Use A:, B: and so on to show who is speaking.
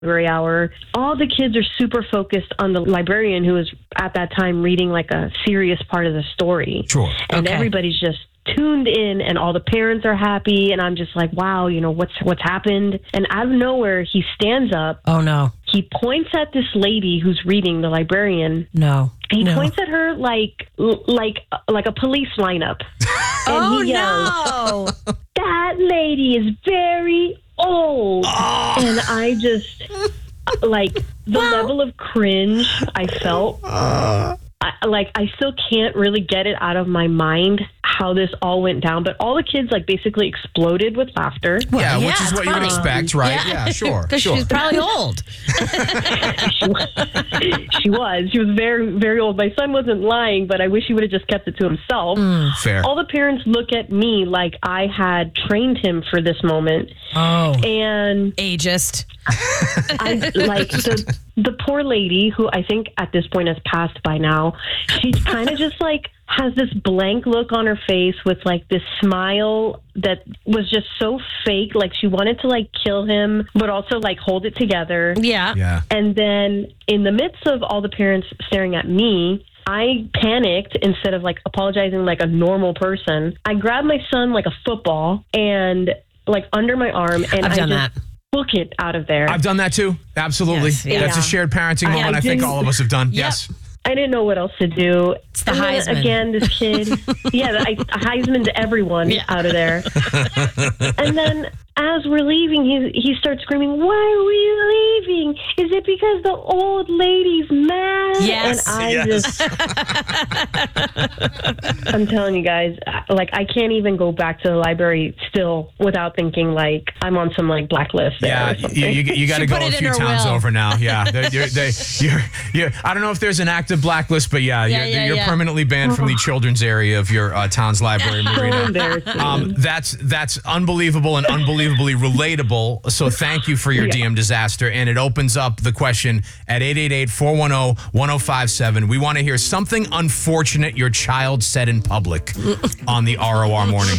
A: library hour. All the kids are super focused on the librarian who was at that time reading like a serious part of the story.
B: Sure.
A: And
C: Okay.
A: everybody's just tuned in and all the parents are happy. And I'm just like, wow, what's happened? And out of nowhere, he stands up.
C: Oh, no.
A: He points at this lady who's reading, the librarian.
C: No.
A: He
C: no.
A: points at her like a police lineup. And he yells,
C: no.
A: that lady is very old. And I just, like, the level of cringe I felt, I still can't really get it out of my mind how this all went down. But all the kids, like, basically exploded with laughter.
B: Yeah, which
C: yeah,
B: is
C: it's
B: what you would
C: funny.
B: expect, right? Yeah, sure.
C: Because
B: Sure.
C: she's probably old.
A: She was. She was very, very old. My son wasn't lying, but I wish he would have just kept it to himself.
B: Fair.
A: All the parents look at me like I had trained him for this moment.
C: Oh.
A: And
C: Ageist.
A: I like the poor lady who I think at this point has passed by now. She kind of just like has this blank look on her face with like this smile that was just so fake. Like she wanted to like kill him, but also like hold it together.
C: Yeah.
B: Yeah.
A: And then in the midst of all the parents staring at me, I panicked. Instead of like apologizing like a normal person, I grabbed my son like a football and like under my arm, and
C: I've
A: I
C: done
A: just
C: that.
A: book it out of there.
B: I've done that too. Absolutely.
C: Yes, yeah.
B: That's a shared parenting moment I think
A: didn't-
B: all of us have done.
C: Yep.
B: Yes.
A: I didn't know what else to do.
C: It's the
A: And then,
C: Heisman.
A: again, this kid, I Heisman to everyone out of there. And then as we're leaving, he starts screaming, "Why are we leaving? Is it because the old lady's mad?"
C: Yes.
A: And I just, I'm telling you guys, like I can't even go back to the library still without thinking like I'm on some like blacklist there.
B: Yeah,
A: or something.
B: you got to
C: She
B: go
C: put
B: a
C: it in
B: few
C: her
B: towns
C: will.
B: over now. Yeah, you're. I don't know if there's an active blacklist, but you're permanently banned from the children's area of your town's library,
A: So
B: Marina.
A: embarrassing.
B: That's unbelievable and unbelievably relatable. So thank you for your DM disaster, and it opens up the question at 888-410-1057. We want to hear something unfortunate your child said in public on the ROR Morning